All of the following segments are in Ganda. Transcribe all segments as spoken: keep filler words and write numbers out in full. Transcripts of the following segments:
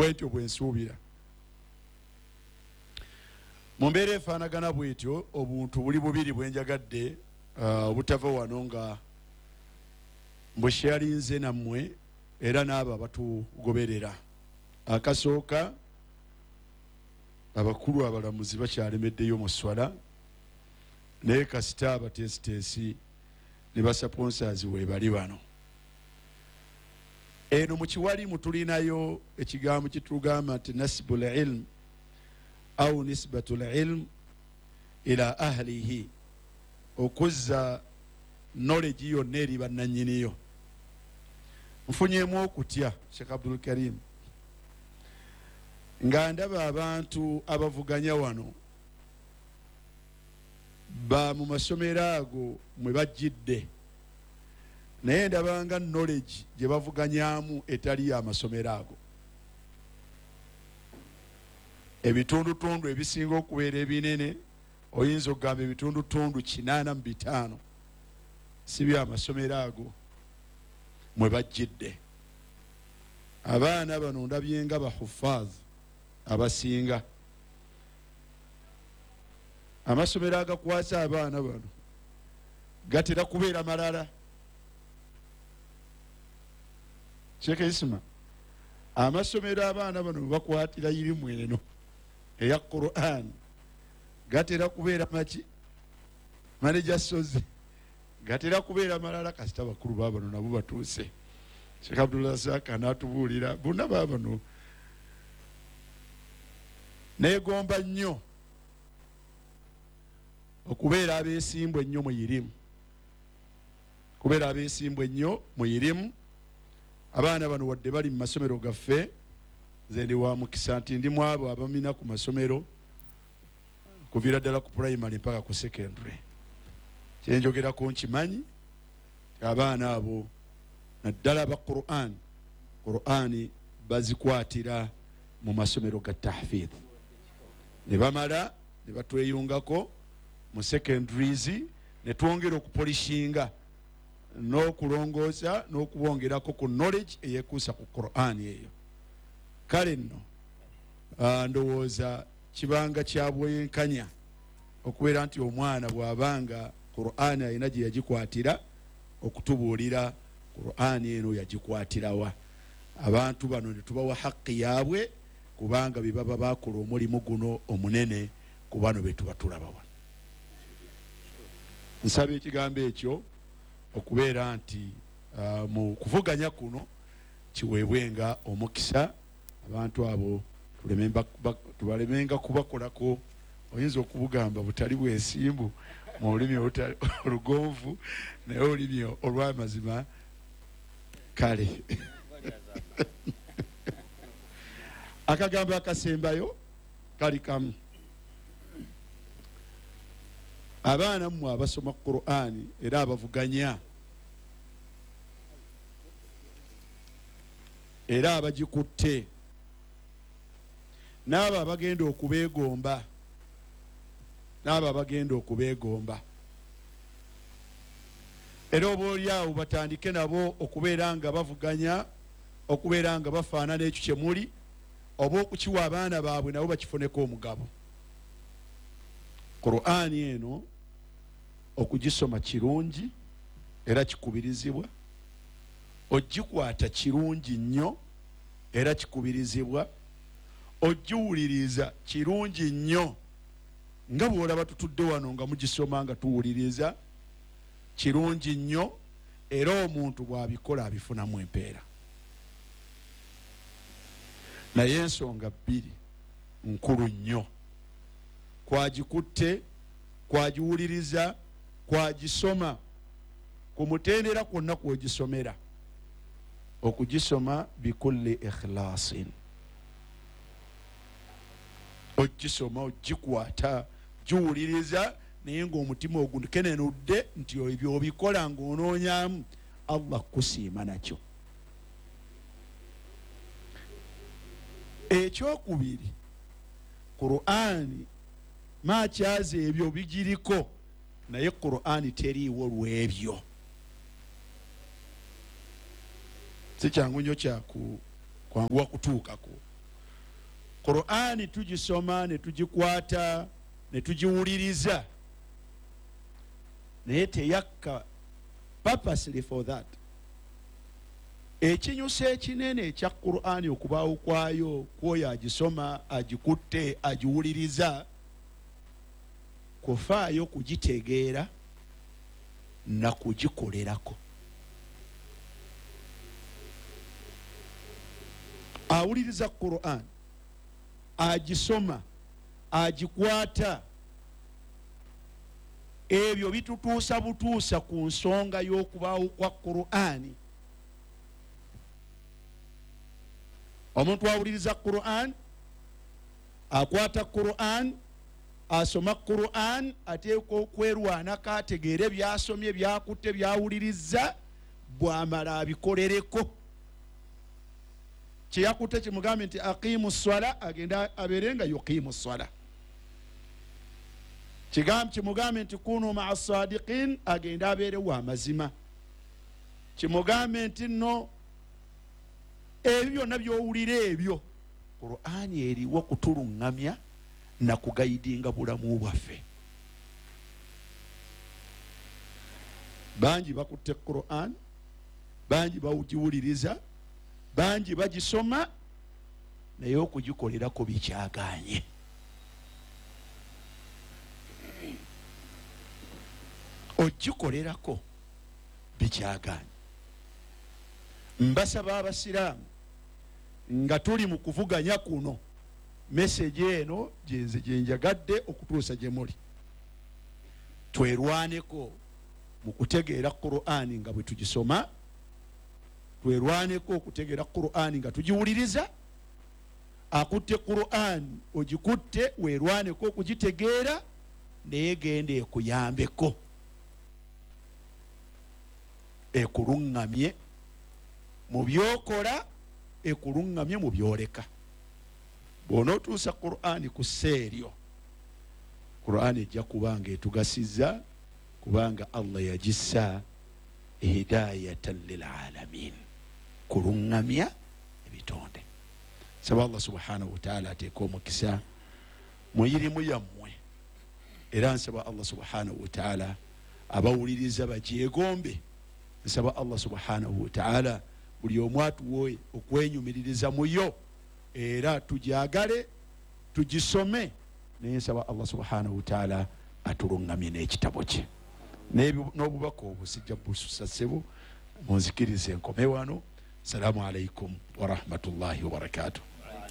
bwentyo bwensuubira. Mu mbeera efaanagana bwetyo obuntu buli bubiri bwenjagadde obutava wano nga mbusharinze nammwe era n'abo abatugoberera. Akasooka, abakulu abalamuzi bakyalemeddeyo mu swala naye kasita abateesiteesi ne basaponsaazi weebali bano. Eno mu kiwalimu tulinayo ekigambo kitugamba nti nasibul ilm au nisbatul ilm ila ahlihi, okuzza knowledge yonna eri bannannyiniyo. Nfunyemu okutya Sheikh Abdul Karim nga ndaba abantu abavuganya wano ba mu masomero ago mwe bajjidde, naye ndabanga knowledge gye bavuganyaamu etali ya masomero ago. Ebitundutundu ebisinga okubeera ebinene oyinza okugamba ebitundutundu kinaana mu bitaano si bya masomero ago mwe bajjidde. Abaana bano ndabyenga bahuffaz abasinga. Amasomero agakwasa abaana bano gatera kubeera malala. Sheikh Isma, amasomero abaana bano bakwatira irimu eno eya Quran gatera kubeera maki manager sozi gatera kubeera malala kasita bakulu babano nabo batuuse. Sheikh Abdullah Zaka n'atubuulira bonna babano. Neegomba nnyo okubeera abeesimbwa ennyo mu irimu, kubeera abeesimbwa ennyo mu irimu. Abaana bano wadde bali mu masomero gaffe, nze ndi wa mukisa nti ndi mu abo abamina ku masomero kuviira ddala ku primary mpaka ku secondary. Kyenjogerako nkimanyi, abaana abo naddala ba Quran Qurani bazikwatira mu masomero ga tahfidh, ne bamala ne batweyungako mu secondaries ne twongera okupolishinga n'okulongoosa n'okubongerako ku knowledge eyekuusa ku Qurani eyo. Kale nno ndowooza kibanga kya bwenkanya okubeera nti omwana bw'abanga Qurani alina gye yagikwatira okutubuulira Qurani eno yagikwatirawa. Abantu bano ne tubawa haqqi yaabwe kubanga bye baba bakola omulimu guno omunene ku bano be tuba tulabawa. Nsaba ekigambo ekyo okubeera nti uh, mu kuvuganya kuno kiweebwenga omukisa abantu abo tubalemenga kubakolako. Oyinza okubugamba butali bwesimbu mu lulimi olugonvu naye olulimi olw'amazima kale. Akagambo akasembayo kali kamu. Abaana mmwe abasoma Qur'ani era abavuganya era abagikutte n'abo abagenda okubeegomba n'abo abagenda okubeegomba era oba oli awo batandike nabo okubeera nga bavuganya, okubeera nga bafaanana ekyo kye muli, oba okukiwa abaana baabwe nabo bakifuneko omugabo. Qur'ani eno okugisoma kirungi era kikubirizibwa, ogikwata kirungi nnyo era kikubirizibwa, ogiwuliriza kirungi nnyo nga bw'olaba tutudde wano nga mugisoma nga tuwuliriza kirungi nnyo, era omuntu bw'abikola abifunamu empeera. Naye ensonga bbiri nkulu nnyo: kwagikutte, kwagiwuliriza, kwagisoma ku mutendera kwonna kw'ogisomera. Okugisoma bikulli ikhlasin, ogisoma ogikwata giwuliriza naye ng'omutima ogukenenudde nti ebyo obikola ng'onoonyamu Allah kusiima nakyo. Ekyokubiri, Qur'ani makyaza ebyo bigiriko naye Qur'ani teriiwo lw'ebyo. Si kyangu nnyo kyaku kwanguwa kutuukako. Qur'ani tugisoma ne tugikwata ne tugiwuliriza naye teyakka purposely for that. Ekinyusa ekinene ekya Qur'ani okubaawo kwayo kwoyo agisoma agikutte agiwuliriza kufaayo kugitegeera na kugikolerako. Awuliriza Qur'an agisoma agikwata ebyo bitutuusa butuusa ku nsonga y'okubaawo kwa Qur'ani. Omuntu awuliriza Qur'an akwata Qur'an asoma Qur'an ateeka okwerwanako ategeere byasomye byakutte byawuliriza bw'amala abikolereko. Kyeyakutte kimugambe nti aqimu swala agenda abeere nga yuqimu swala. Kigambe kimugambe nti kunu maa sadiqin agenda abeere wa mazima. Kimugambe nti no ebyo byonna by'owulira ebyo Qur'ani eriwo kutulungamya na kugayidinga bulamu bwaffe. Bangi bakutte Qur'an, bangi bawugiwuliriza, bangi bagisoma naye okugikolerako bikyaganye. Ogikolerako bikyaganye. Mbasaba abasiraamu nga tuli mu kuvuganya kuno message eno gyenze gyenjagadde okutuusa gye muli. Twerwaneko mu kutegeera Qur'ani nga bwe tugisoma, twerwaneko okutegeera Qur'ani nga tugiwuliriza. Akutte Qur'an ogikutte weerwaneko okugitegeera naye genda ekuyambeko ekulungamye mu byokola ekulungamye mu byoleka. Bw'onootuusa Qur'ani ku sseeryo Qur'ani ejja kubanga etugasiza kubanga Allah yagissa hidayatan lil alamin, kulungamya ebitonde. Saba Allah subhanahu wa ta'ala ateeka omukisa mu yirimu yammwe era nsaba Allah subhanahu wa ta'ala abawuliriza bagyegombe. Nsaba Allah subhanahu wa ta'ala buli omu atuwe okwenyumiririza muyo era tujagale tugisome naye nsaba Allah subhanahu wa ta'ala atulungamye n'ekitabo kye n'obubaka obwo sijja bususa ssebo munzikirize nkome wano. Salaamu alaikum wa rahmatullahi wa barakatuh.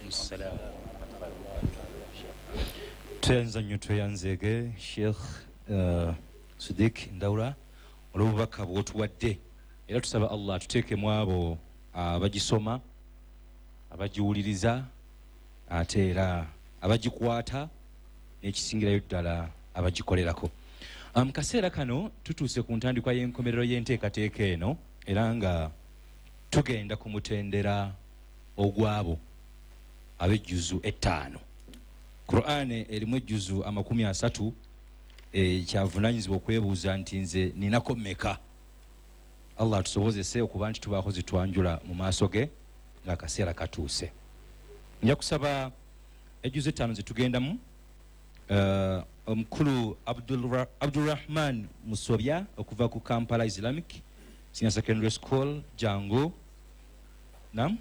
Tuyanza nnyo tweyanzeege Sheikh uh, Siddiq Ndawula olw'obubaka bw'otuwadde era tusaba Allah atuteekemu abo abagisoma abagiwuliriza ate era abagikwata n'ekisingirayo ddala abagikolerako. Mu kaseera kano tutuuse ku ntandikwa y'enkomerero y'enteekateeka eno era nga tugenda ku mutendera ogwabo ab'ejjuzu ettaano. Qur'an erimu ejjuzu amakumi asatu. E, kyavunaanyizibwa okwebuuza nti nze ninako mmeka. Allah tusobozese okuba nti tubaako zitwanjula mu maaso ge ng'akaseera katuuse. Nja kusaba ejjuzu ettaano zetugendamu. Uh, omukulu Abdul Abdulrahman Musobya okuva ku Kampala Islamic Senior Secondary School Jangu. Nam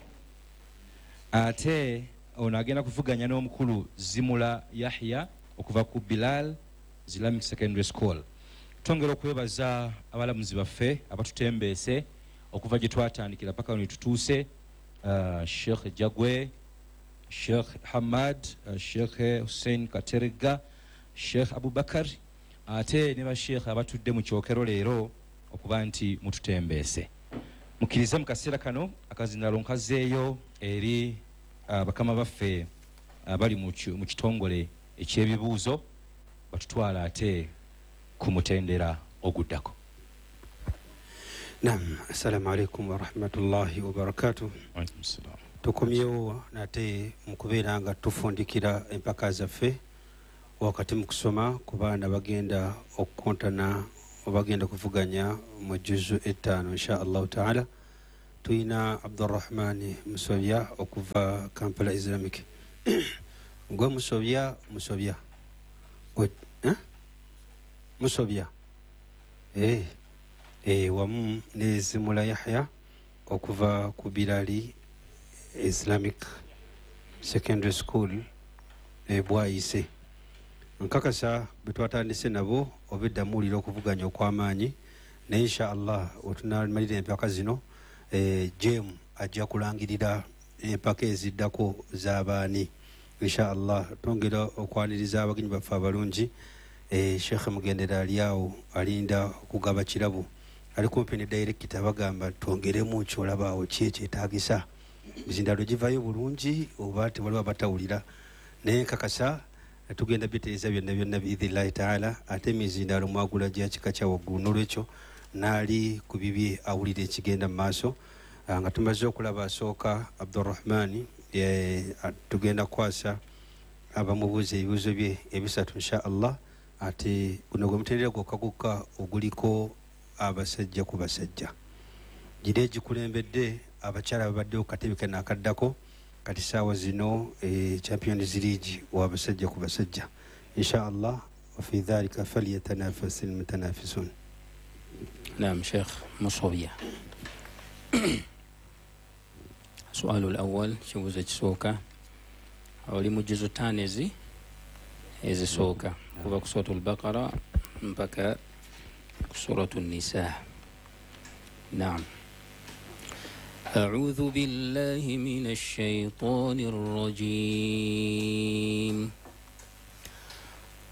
ate ono agenda kuvuganya n'omukulu Zimula Yahya okuva ku Bilal Islamic Secondary School. Twongera okwebaza abalamuzi baffe abatutembeese okuva gye twatandikira paka wano tutuuse. uh, Sheikh Jagwe, Sheikh Hamad, uh, Sheikh Hussein Katerega, Sheikh Abubakar ate ne ba Sheikh abatudde mu kyokero leero okuba nti mututembeese. Mukkirize mu kaseera kano akazinalo nkazeeyo eri uh, bakama baffe abali uh, mu kitongole eky'ebibuuzo batutwala ate ku mutendera oguddako. Naam, assalamu alaikum wa rahmatullahi wa barakatuh. Wa alaikum assalam. Tukomyewo nate mu kubeera nga tufundikira empaka zaffe wakati mu kusoma ku baana bagenda okukontana bagenda kuvuganya mu juzu ettaano insha Allah ta'ala. Tuyina Abdurrahman Musobya okuva Kampala Islamic. gwe musobya musobya gwe eh? musobya eh, eh, wamu ne Zimula Yahya okuva ku Bilali Islamic Secondary School e Bwayise. Nkakasa betwatandise nabo obeddamuulira okuvuganya okw'amaanyi ne insha Allah otunamalira empaka zino eh, jemu ajja kulangirira empaka eziddako z'abaani insha Allah. Tongera okwaniriza abagenyi baffe abalungi eh, Sheikh Mugendera aliawo alinda kugaba kirabu ali kumpi ne director bagamba twongeremu kyolabaawo ki ekyetaagisa bizindalo givayo bulungi oba tewaliwo abatawulira naye nkakasa tugenda bitereeza byonna byonna biidhinillahi taala ate emizindalo mwagula gya kika kya waggulu n'olwekyo naali ku bibye awulira ekigenda mu maaso nga tumaze okulaba asooka Abdurrahmani tugenda kukwasa abamubuuza ebibuuzo bye ebisatu insha Allah ate guno gwe mutendera gwokka gwokka oguliko abasajja ku basajja gire egikulembedde abakyala babaddewo katebe kena akaddako kati saawa zino e Champions League w'abasajja ku basajja insha Allah wafi dhalika falyatanafasi almutanafisun. نعم شيخ مصوبية. السؤال الأول شوزة سوكا أولي مجزو تانيزي إذا سوكا كوبا سورة البقرة مبكى سورة النساء. نعم. أعوذ بالله من الشيطان الرجيم